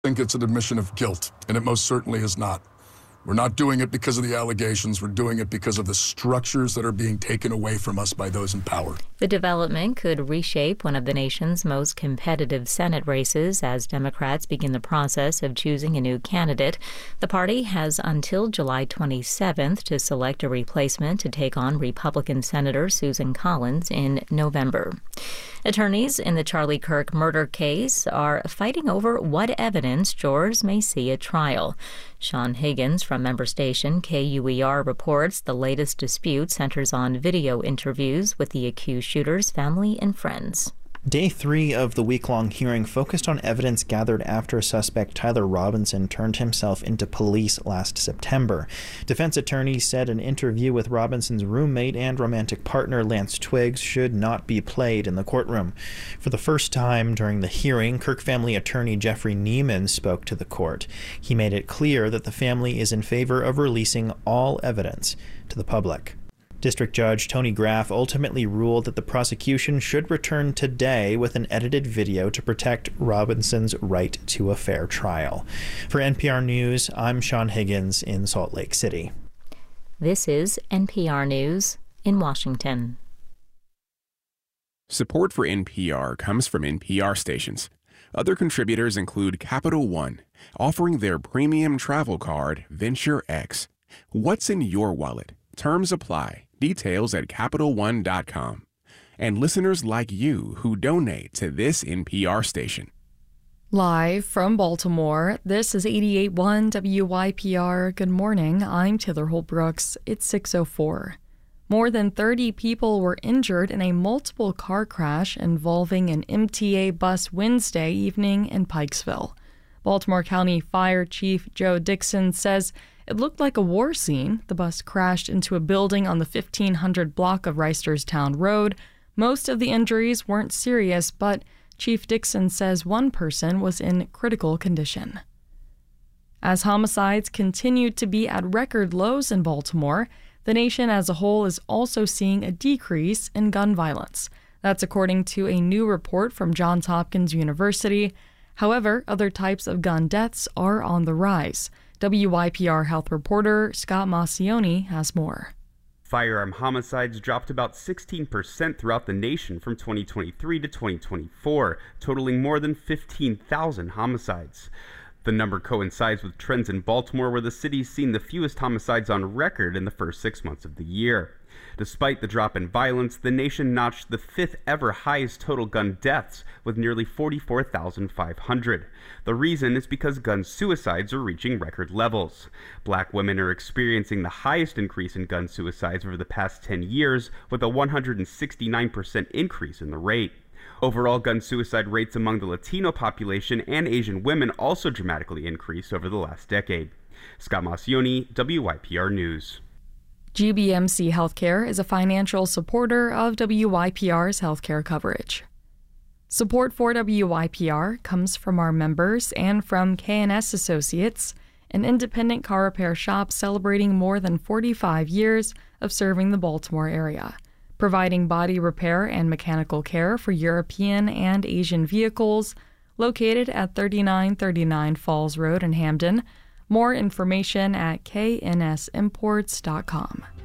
think it's an admission of guilt, and it most certainly is not. We're not doing it because of the allegations. We're doing it because of the structures that are being taken away from us by those in power. The development could reshape one of the nation's most competitive Senate races as Democrats begin the process of choosing a new candidate. The party has until July 27th to select a replacement to take on Republican Senator Susan Collins in November. Attorneys in the Charlie Kirk murder case are fighting over what evidence jurors may see at trial. Sean Higgins from member station KUER reports the latest dispute centers on video interviews with the accused shooter's family and friends. Day 3 of the week-long hearing focused on evidence gathered after suspect Tyler Robinson turned himself into police last September. Defense attorneys said an interview with Robinson's roommate and romantic partner Lance Twiggs should not be played in the courtroom. For the first time during the hearing, Kirk family attorney Jeffrey Neiman spoke to the court. He made it clear that the family is in favor of releasing all evidence to the public. District Judge Tony Graff ultimately ruled that the prosecution should return today with an edited video to protect Robinson's right to a fair trial. For NPR News, I'm Sean Higgins in Salt Lake City. This is NPR News in Washington. Support for NPR comes from NPR stations. Other contributors include Capital One, offering their premium travel card, Venture X. What's in your wallet? Terms apply. Details at CapitalOne.com. And listeners like you who donate to this NPR station. Live from Baltimore, this is 88.1 WYPR. Good morning, I'm Taylor Holbrooks. It's 6:04. More than 30 people were injured in a multiple car crash involving an MTA bus Wednesday evening in Pikesville. Baltimore County Fire Chief Joe Dixon says it looked like a war scene. The bus crashed into a building on the 1500 block of Reisterstown Road. Most of the injuries weren't serious, but Chief Dixon says one person was in critical condition. As homicides continue to be at record lows in Baltimore, the nation as a whole is also seeing a decrease in gun violence. That's according to a new report from Johns Hopkins University. However, other types of gun deaths are on the rise. WYPR health reporter Scott Maucione has more. Firearm homicides dropped about 16% throughout the nation from 2023 to 2024, totaling more than 15,000 homicides. The number coincides with trends in Baltimore, where the city's seen the fewest homicides on record in the first 6 months of the year. Despite the drop in violence, the nation notched the 5th ever highest total gun deaths, with nearly 44,500. The reason is because gun suicides are reaching record levels. Black women are experiencing the highest increase in gun suicides over the past 10 years, with a 169% increase in the rate. Overall, gun suicide rates among the Latino population and Asian women also dramatically increased over the last decade. Scott Maucione, WYPR News. GBMC Healthcare is a financial supporter of WYPR's healthcare coverage. Support for WYPR comes from our members and from K&S Associates, an independent car repair shop celebrating more than 45 years of serving the Baltimore area, providing body repair and mechanical care for European and Asian vehicles, located at 3939 Falls Road in Hamden. More information at knsimports.com.